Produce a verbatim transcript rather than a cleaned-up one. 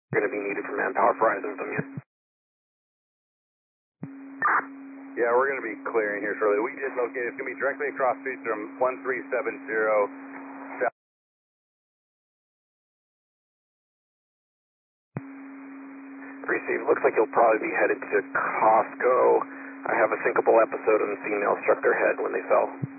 Going to be needed for manpower for either of them yet. Yeah, we're going to be clearing here shortly. We just located, it's going to be directly across the street from one three seven zero. Received. Looks like you'll probably be headed to Costco. I have a syncopal episode and the female struck their head when they fell.